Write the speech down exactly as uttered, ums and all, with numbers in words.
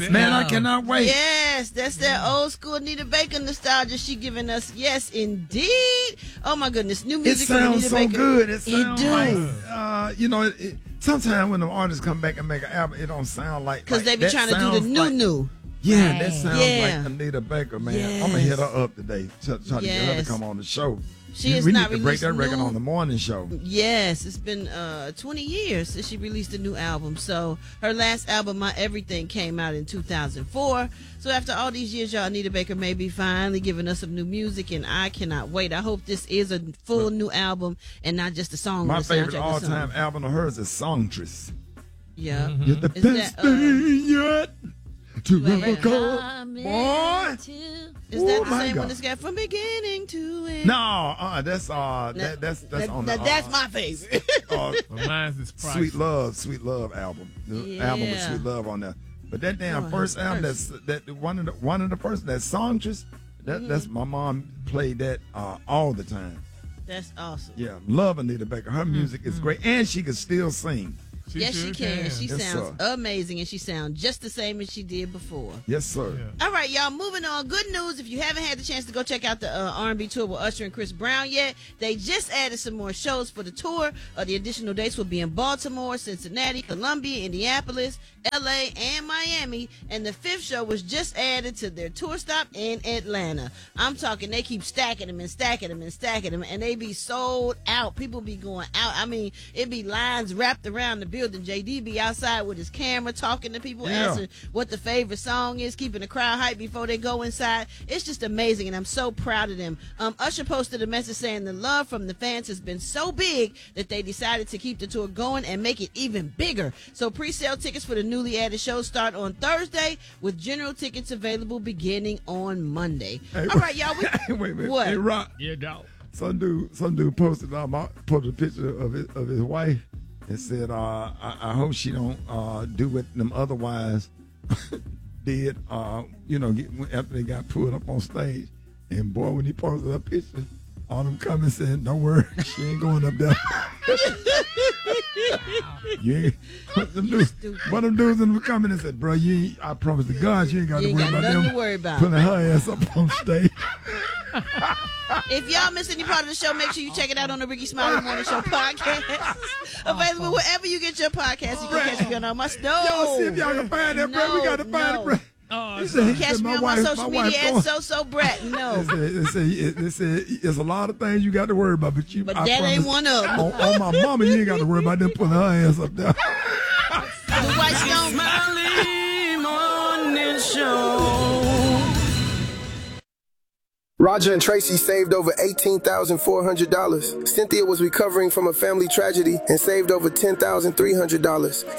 Man, I cannot wait. Yes, that's that old school Anita Baker nostalgia she giving us. Yes, indeed. Oh my goodness, new music It sounds from Anita so Baker. good. It sounds it like, does. uh, you know, it, it, sometimes when the artists come back and make an album, it don't sound like Because like, they be that trying to do the sounds new like, new. Yeah, Right. that sounds Yeah. like Anita Baker, man. Yes. I'm gonna hit her up today. Try, try to get her Yes. to come on the show. She we has need not to break that released record new- on the morning show. Yes, it's been uh, twenty years since she released a new album. So her last album, My Everything, came out in two thousand four. So after all these years, y'all, Anita Baker may be finally giving us some new music, and I cannot wait. I hope this is a full new album and not just a song. My on the favorite soundtrack of the all-time song. album of hers is Songstress. Yeah. You're the Is best that, uh, thing yet to wait, ever wait. come. Boy. Is Oh, that the my same God. one that's got from beginning to end? No, uh, that's uh, No, that, that's that's that- on that- the. that's uh, my favorite. uh, Well, mine's is Price. Sweet Love, Sweet Love album. The Yeah. album with Sweet Love on there. But that damn Oh, first her album, first. that's that one of the one of the first that Songstress. That Mm-hmm. that's my mom played that uh, all the time. That's awesome. Yeah, love Anita Baker. Her music Mm-hmm. is great, and she can still sing. She Yes, sure she can. She Yes, sounds sir. amazing, and she sounds just the same as she did before. Yes, sir. Yeah. All right, y'all, moving on. Good news. If you haven't had the chance to go check out the uh, R and B tour with Usher and Chris Brown yet, they just added some more shows for the tour. Uh, the additional dates will be in Baltimore, Cincinnati, Columbia, Indianapolis, L A, and Miami. And the fifth show was just added to their tour stop in Atlanta. I'm talking, they keep stacking them and stacking them and stacking them, and they be sold out. People be going out. I mean, it be lines wrapped around the building. J D be outside with his camera talking to people, Yeah. asking what the favorite song is, keeping the crowd hyped before they go inside. It's just amazing, and I'm so proud of them. Um, Usher posted a message saying the love from the fans has been so big that they decided to keep the tour going and make it even bigger. So pre-sale tickets for the newly added shows start on Thursday, with general tickets available beginning on Monday. Hey, All right, y'all. We, wait a minute. What? Hey, Rock. Yeah, dog. Some dude, some dude posted um, posted a picture of his, of his wife and said, uh, I, "I hope she don't uh, do what them other wives did. Uh, you know, get, after they got pulled up on stage." And boy, when he posted a picture, all them comments said, "Don't worry, she ain't going up there." you ain't, them dudes, one of them dudes in the comments said, "Bro, you ain't, I promise to God, you ain't got You to ain't worry got about nothing them to worry about." putting her ass up on stage." If y'all miss any part of the show, make sure you check it out on the Ricky Smiley Morning Show podcast. Available wherever you get your podcast. You can catch me on all my snow. Y'all see if y'all can find that, bro. We got to find no. it, bro. Oh, He said- he Catch said, me on wife- my social wife media going- at So So Brat. No. They said, they said, they said, there's a lot of things you got to worry about, but you. But I that ain't promise, one of them. On, on my mama, you ain't got to worry about them putting her ass up there. The White Stone. Smiley Morning Show. Roger and Tracy saved over eighteen thousand four hundred dollars. Cynthia was recovering from a family tragedy and saved over ten thousand three hundred dollars.